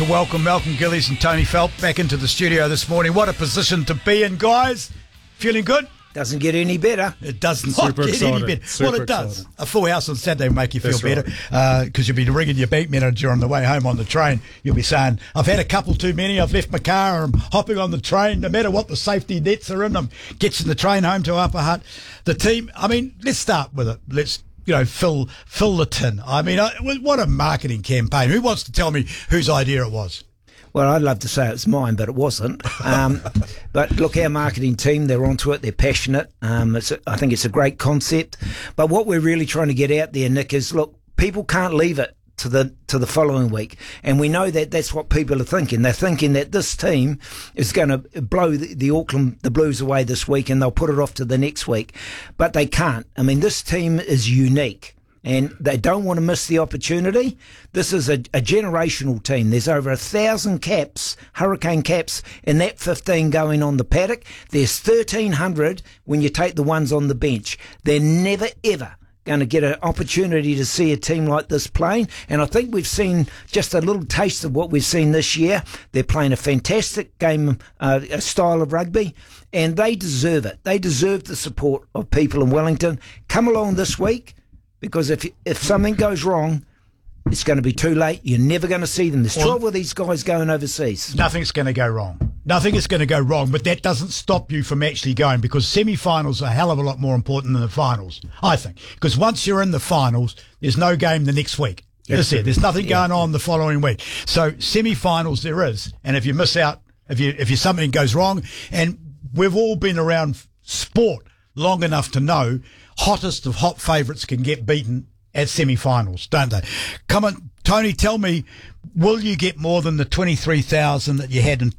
to welcome Malcolm Gillies and Tony Felt back into the studio this morning. What a position to be in, guys. Feeling good? Doesn't get any better. It does not get any better. Well, it does. A full house on Saturday will make you feel better because you'll be ringing your beat manager on the way home on the train. You'll be saying, I've had a couple too many. I've left my car. I'm hopping on the train. No matter what the safety nets are in them, gets in the train home to Upper Hutt. The team, I mean, let's start with it. Let's fill the tin. I mean, what a marketing campaign. Who wants to tell me whose idea it was? Well, I'd love to say it's mine, but it wasn't. But look, our marketing team, they're onto it. They're passionate. I think it's a great concept. But what we're really trying to get out there, Nick, is look, people can't leave it to the following week, and we know that that's what people are thinking. They're thinking that this team is going to blow the Auckland Blues away this week, and they'll put it off to the next week. But they can't. I mean, this team is unique, and they don't want to miss the opportunity. This is a generational team. There's over 1,000 caps, Hurricane caps, in that 15 going on the paddock. There's 1,300 when you take the ones on the bench. They're never, ever going to get an opportunity to see a team like this playing, and I think we've seen just a little taste of what we've seen this year. They're playing a fantastic game, a style of rugby, and they deserve it. They deserve the support of people in Wellington. Come along this week, because if something goes wrong, it's going to be too late. You're never going to see them. There's 12 of these guys going overseas. Nothing's going to go wrong. Nothing is going to go wrong, but that doesn't stop you from actually going, because semi-finals are a hell of a lot more important than the finals, I think. Because once you're in the finals, there's no game the next week. That's it. There's nothing going on the following week. So semi-finals there is, and if you miss out, if something goes wrong, and we've all been around sport long enough to know hottest of hot favourites can get beaten at semi-finals, don't they? Come on, Tony, tell me, will you get more than the 23,000 that you had in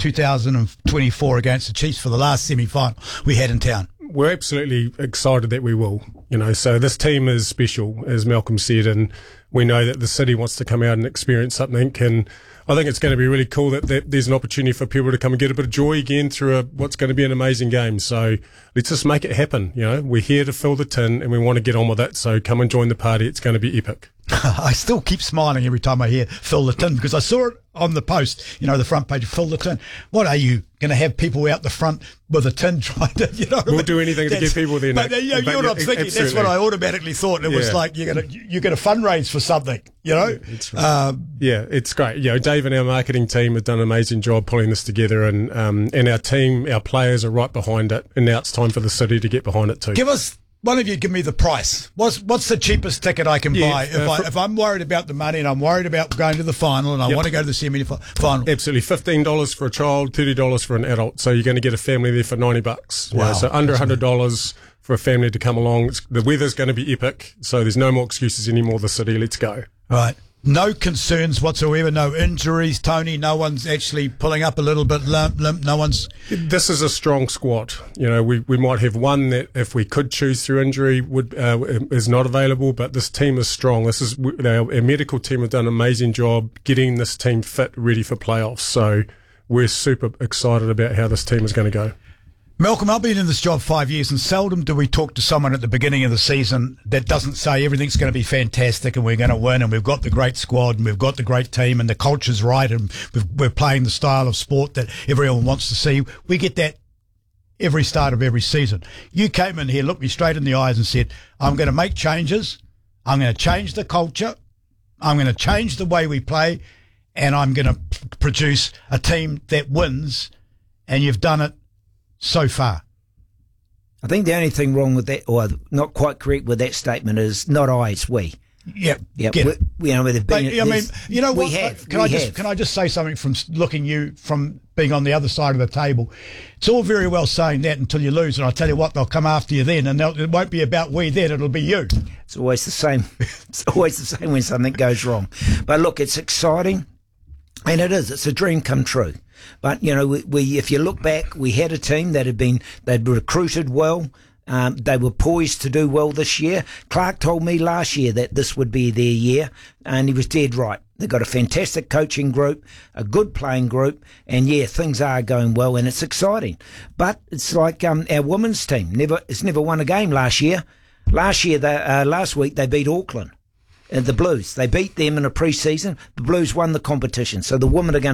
2024 against the Chiefs for the last semi-final we had in town? We're absolutely excited that we will. So this team is special, as Malcolm said, and we know that the city wants to come out and experience something, and I think it's going to be really cool that there's an opportunity for people to come and get a bit of joy again through what's going to be an amazing game. So let's just make it happen. We're here to fill the tin and we want to get on with it. So come and join the party. It's going to be epic. I still keep smiling every time I hear fill the tin, because I saw it on the post, the front page, fill the tin. What are you going to have people out the front with a tin trying to, We'll do anything to get people there. But you know what I'm thinking. Absolutely. That's what I automatically thought. It was like you're going to fundraise for something, It's right. It's great. Dave and our marketing team have done an amazing job pulling this together, and our team, our players are right behind it, and now it's time for the city to get behind it too. One of you give me the price. What's the cheapest ticket I can buy if I'm worried about the money and I'm worried about going to the final and I want to go to the semi-final? Absolutely. $15 for a child, $30 for an adult. So you're going to get a family there for $90. Wow. So under $100 for a family to come along. The weather's going to be epic. So there's no more excuses anymore. The city, let's go. Right. No concerns whatsoever, no injuries, Tony. No one's actually pulling up a little bit limp. No one's. This is a strong squad. We might have one that, if we could choose through injury, is not available. But this team is strong. Our medical team have done an amazing job getting this team fit, ready for playoffs. So we're super excited about how this team is going to go. Malcolm, I've been in this job 5 years, and seldom do we talk to someone at the beginning of the season that doesn't say everything's going to be fantastic and we're going to win and we've got the great squad and we've got the great team and the culture's right and we're playing the style of sport that everyone wants to see. We get that every start of every season. You came in here, looked me straight in the eyes and said, I'm going to make changes. I'm going to change the culture. I'm going to change the way we play, and I'm going to produce a team that wins, and you've done it so far. I think the only thing wrong with that, or not quite correct with that statement, is not I, it's we. Yep. Can I just say something from looking from being on the other side of the table? It's all very well saying that until you lose, and I tell you what, they'll come after you then, and it won't be about we then, it'll be you. It's always the same. It's always the same when something goes wrong. But look, it's exciting. And it's a dream come true. But, if you look back, we had a team they'd recruited well. They were poised to do well this year. Clark told me last year that this would be their year, and he was dead right. They've got a fantastic coaching group, a good playing group, and things are going well, and it's exciting. But it's like our women's team. It's never won a game last year. Last week they beat Auckland. The Blues. They beat them in a pre-season. The Blues won the competition. So the women are going